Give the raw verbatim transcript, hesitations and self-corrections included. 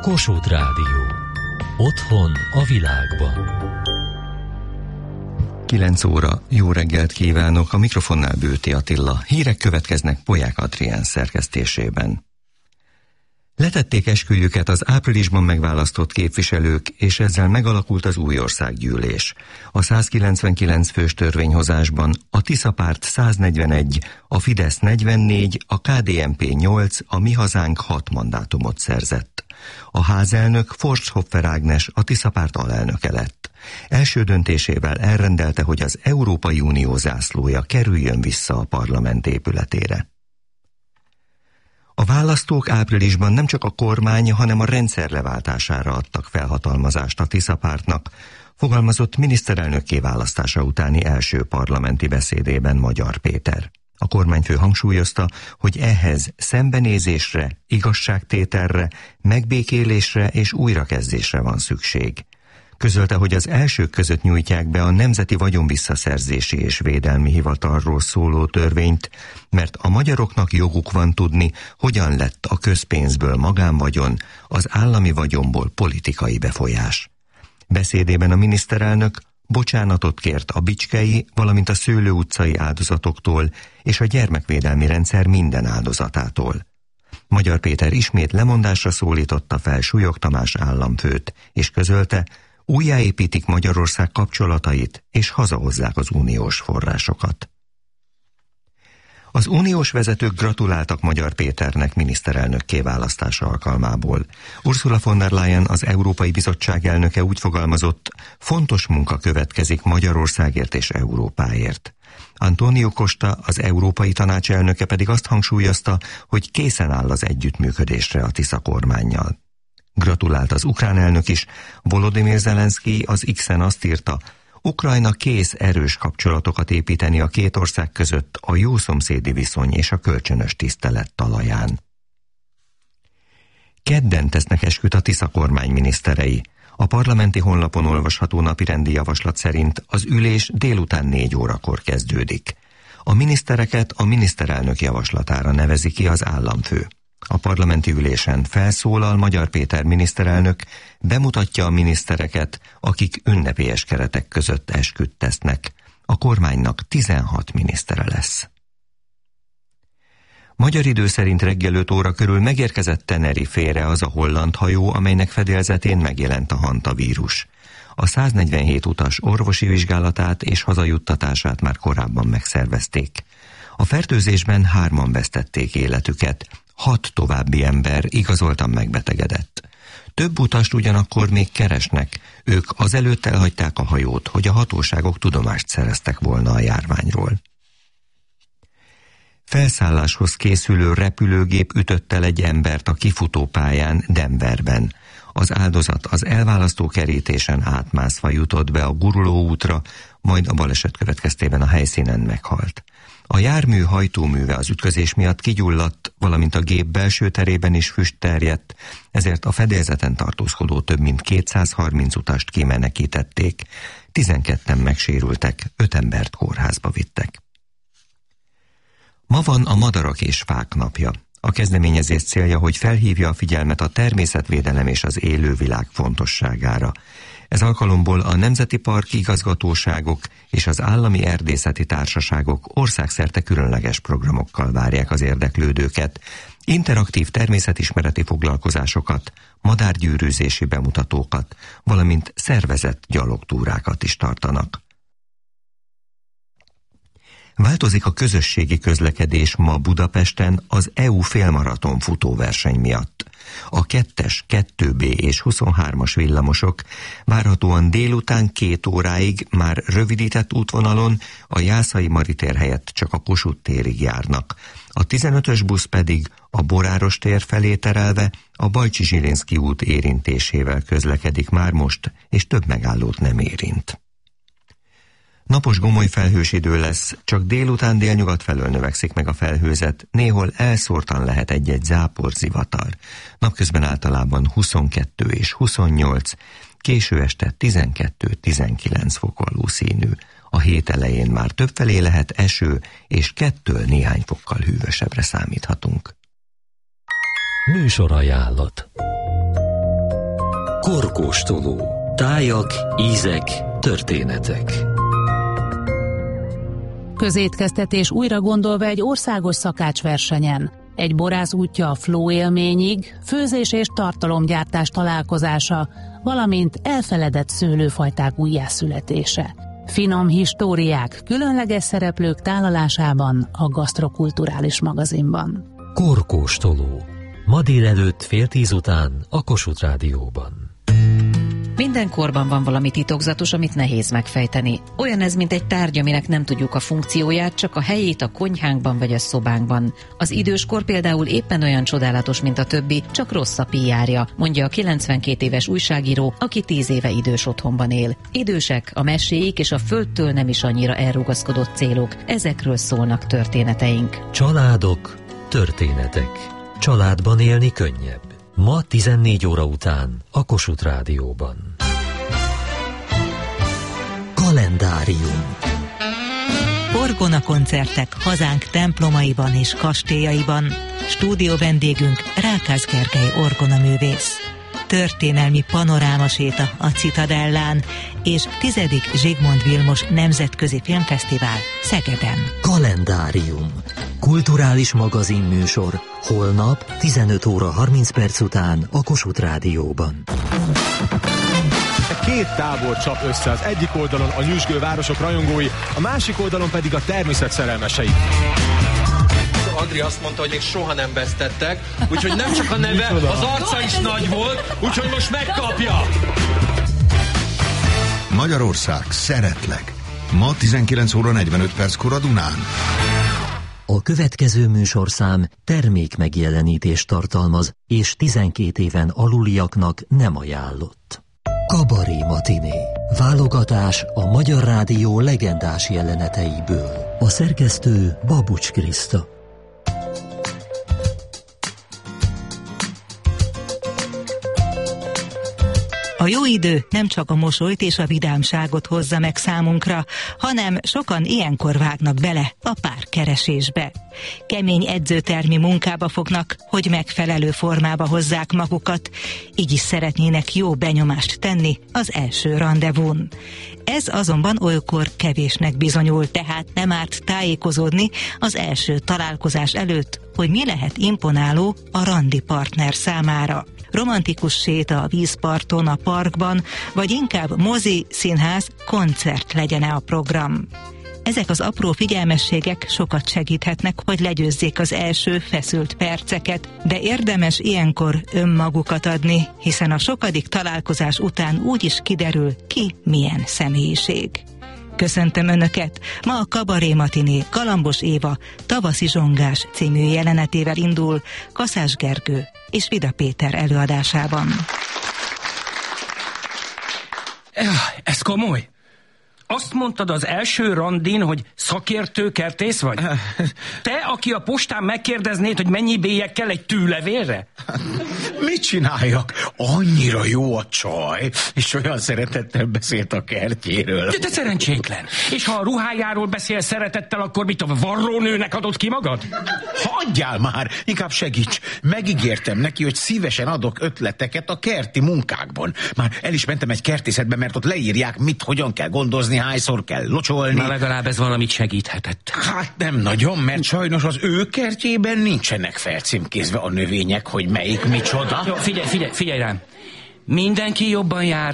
Kossuth Rádió. Otthon a világban. kilenc óra, jó reggelt kívánok, a mikrofonnál Bőti Attila. Hírek következnek Polyák Adrián szerkesztésében. Letették esküjüket az áprilisban megválasztott képviselők, és ezzel megalakult az új országgyűlés. A százkilencvenkilenc fős törvényhozásban a Tisza Párt száznegyvenegy, a Fidesz negyvennégy, a ká dé en pé nyolc, a Mi Hazánk hat mandátumot szerzett. A házelnök Forsthoffer Ágnes a Tisza Párt alelnöke lett. Első döntésével elrendelte, hogy az Európai Unió zászlója kerüljön vissza a parlament épületére. A választók áprilisban nem csak a kormány, hanem a rendszer leváltására adtak felhatalmazást a Tisza Pártnak, fogalmazott miniszterelnökké választása utáni első parlamenti beszédében Magyar Péter. A kormányfő hangsúlyozta, hogy ehhez szembenézésre, igazságtételre, megbékélésre és újrakezdésre van szükség. Közölte, hogy az elsők között nyújtják be a Nemzeti Vagyonvisszaszerzési és Védelmi Hivatalról szóló törvényt, mert a magyaroknak joguk van tudni, hogyan lett a közpénzből magánvagyon, az állami vagyonból politikai befolyás. Beszédében a miniszterelnök bocsánatot kért a Bicskei, valamint a Szőlő utcai áldozatoktól és a gyermekvédelmi rendszer minden áldozatától. Magyar Péter ismét lemondásra szólította fel Súlyog Tamás államfőt, és közölte, újjáépítik Magyarország kapcsolatait, és hazahozzák az uniós forrásokat. Az uniós vezetők gratuláltak Magyar Péternek miniszterelnökké választása alkalmából. Ursula von der Leyen, az Európai Bizottság elnöke úgy fogalmazott, fontos munka következik Magyarországért és Európáért. Antonio Costa, az Európai Tanács elnöke pedig azt hangsúlyozta, hogy készen áll az együttműködésre a Tisza kormánnyal. Gratulált az ukrán elnök is, Volodymyr Zelenszky az X-en azt írta, Ukrajna kész erős kapcsolatokat építeni a két ország között a jó szomszédi viszony és a kölcsönös tisztelet talaján. Kedden tesznek esküt a Tisza kormány miniszterei. A parlamenti honlapon olvasható napirendi javaslat szerint az ülés délután négy órakor kezdődik. A minisztereket a miniszterelnök javaslatára nevezi ki az államfő. A parlamenti ülésen felszólal Magyar Péter miniszterelnök, bemutatja a minisztereket, akik ünnepélyes keretek között esküt tesznek. A kormánynak tizenhat minisztere lesz. Magyar idő szerint reggel öt óra körül megérkezett Tenerifére az a holland hajó, amelynek fedélzetén megjelent a hantavírus. A száznegyvenhét utas orvosi vizsgálatát és hazajuttatását már korábban megszervezték. A fertőzésben hárman vesztették életüket, hat további ember igazoltan megbetegedett. Több utast ugyanakkor még keresnek, ők azelőtt elhagyták a hajót, hogy a hatóságok tudomást szereztek volna a járványról. Felszálláshoz készülő repülőgép ütött el egy embert a kifutópályán Denverben. Az áldozat az elválasztó kerítésen átmászva jutott be a guruló útra, majd a baleset következtében a helyszínen meghalt. A jármű hajtóműve az ütközés miatt kigyulladt, valamint a gép belső terében is füst terjedt, ezért a fedélzeten tartózkodó több mint kétszázharminc utast kimenekítették, tizenketten megsérültek, öt embert kórházba vittek. Ma van a Madarak és Fák napja. A kezdeményezés célja, hogy felhívja a figyelmet a természetvédelem és az élővilág fontosságára. Ez alkalomból a nemzeti park igazgatóságok és az állami erdészeti társaságok országszerte különleges programokkal várják az érdeklődőket, interaktív természetismereti foglalkozásokat, madárgyűrűzési bemutatókat, valamint szervezett gyalogtúrákat is tartanak. Változik a közösségi közlekedés ma Budapesten az é u félmaraton futóverseny miatt. A kettes, kettő bé és huszonhármas villamosok várhatóan délután két óráig már rövidített útvonalon a Jászai Maritér helyett csak a Kossuth térig járnak. A tizenötös busz pedig a Boráros tér felé terelve a Bajcsy-Zsilinszky út érintésével közlekedik már most, és több megállót nem érint. Napos gomoly felhős idő lesz, csak délután délnyugat felől növekszik meg a felhőzet, néhol elszórtan lehet egy-egy zápor, zivatar. Napközben általában huszonkettő és huszonnyolc, késő este tizenkettő-tizenkilenc fok valószínű. A hét elején már többfelé lehet eső, és kettől néhány fokkal hűvösebbre számíthatunk. Műsorajánlat. Korkóstoló. Tájak, ízek, történetek. Közétkeztetés újra gondolva egy országos szakácsversenyen. Egy borász útja a flow élményig, főzés és tartalomgyártás találkozása, valamint elfeledett szőlőfajták újjászületése. Finom históriák, különleges szereplők tálalásában a Gasztrokulturális magazinban. Korkóstoló. Ma délelőtt fél tíz után a Kossuth Rádióban. Minden korban van valami titokzatos, amit nehéz megfejteni. Olyan ez, mint egy tárgy, aminek nem tudjuk a funkcióját, csak a helyét a konyhánkban vagy a szobánkban. Az időskor például éppen olyan csodálatos, mint a többi, csak rossz a pé er-ja, mondja a kilencvenkét éves újságíró, aki tíz éve idős otthonban él. Idősek, a meséik és a földtől nem is annyira elrugaszkodott célok. Ezekről szólnak történeteink. Családok, történetek. Családban élni könnyebb. Ma tizennégy óra után a Kossuth Rádióban. Kalendárium. Orgona koncertek hazánk templomaiban és kastélyaiban. Stúdió vendégünk Rákász Gergely orgonaművész. Történelmi panorámaséta a Citadellán és tizedik Zsigmond Vilmos Nemzetközi Filmfesztivál Szegeden. Kalendárium. Kulturális magazin műsor. Holnap tizenöt óra harminc perc után a Kossuth Rádióban. Két tábor csap össze, az egyik oldalon a nyüzsgő városok rajongói, a másik oldalon pedig a természet szerelmesei. Andri azt mondta, hogy még soha nem vesztettek, úgyhogy nem csak a neve, az arca is nagy volt, úgyhogy most megkapja! Magyarország, szeretlek! Ma tizenkilenc óra negyvenöt perckor a Dunán. A következő műsorszám termékmegjelenítést tartalmaz, és tizenkét éven aluliaknak nem ajánlott. Kabaré matiné. Válogatás a Magyar Rádió legendás jeleneteiből. A szerkesztő Babucs Kriszta. A jó idő nem csak a mosolyt és a vidámságot hozza meg számunkra, hanem sokan ilyenkor vágnak bele a párkeresésbe. Kemény edzőtermi munkába fognak, hogy megfelelő formába hozzák magukat, így is szeretnének jó benyomást tenni az első randevún. Ez azonban olykor kevésnek bizonyul, tehát nem árt tájékozódni az első találkozás előtt, hogy mi lehet imponáló a randi partner számára. Romantikus séta a vízparton, a parkban, vagy inkább mozi, színház, koncert legyen-e a program. Ezek az apró figyelmességek sokat segíthetnek, hogy legyőzzék az első feszült perceket, de érdemes ilyenkor önmagukat adni, hiszen a sokadik találkozás után úgy is kiderül, ki milyen személyiség. Köszöntöm Önöket! Ma a Kabaré matiné Galambos Éva Tavaszi zsongás című jelenetével indul Kaszás Gergő és Vida Péter előadásában. Ez komoly? Azt mondtad az első randin, hogy szakértő kertész vagy? Te, aki a postán megkérdeznéd, hogy mennyi bélyeg kell egy tűlevélre? Mit csináljak? Annyira jó a csaj, és olyan szeretettel beszélt a kertjéről. De te szerencsétlen. És ha a ruhájáról beszél szeretettel, akkor mit, a varrónőnek adod ki magad? Hagyjál már, inkább segíts. Megígértem neki, hogy szívesen adok ötleteket a kerti munkákban. Már el is mentem egy kertészetbe, mert ott leírják, mit, hogyan kell gondozni, hányszor kell locsolni. Na legalább ez valamit segíthetett. Hát nem nagyon, mert sajnos az ő kertjében nincsenek felcímkézve a növények, hogy melyik micsoda. Jó, figyelj, figyelj, figyelj rám. Mindenki jobban jár,